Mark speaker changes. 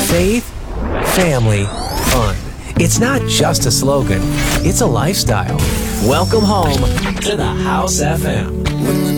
Speaker 1: Faith, family, fun. It's not just a slogan, it's a lifestyle. Welcome home to the House FM.